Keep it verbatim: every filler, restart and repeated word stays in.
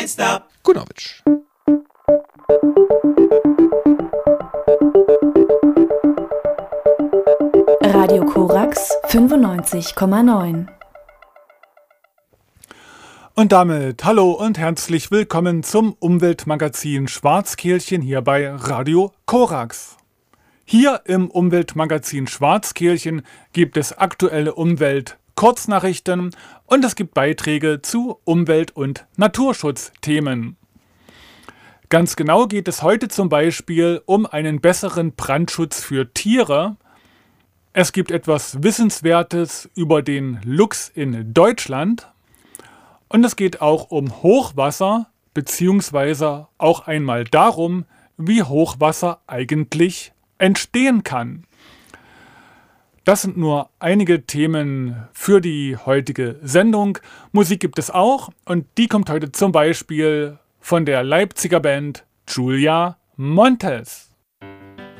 Gunowitsch. Radio Korax fünfundneunzig Komma neun. Und damit hallo und herzlich willkommen zum Umweltmagazin Schwarzkehlchen hier bei Radio Korax. Hier im Umweltmagazin Schwarzkehlchen gibt es aktuelle Umwelt-Kurznachrichten und es gibt Beiträge zu Umwelt- und Naturschutzthemen. Ganz genau geht es heute zum Beispiel um einen besseren Brandschutz für Tiere. Es gibt etwas Wissenswertes über den Luchs in Deutschland. Und es geht auch um Hochwasser, beziehungsweise auch einmal darum, wie Hochwasser eigentlich entstehen kann. Das sind nur einige Themen für die heutige Sendung. Musik gibt es auch und die kommt heute zum Beispiel von der Leipziger Band Julia Montes.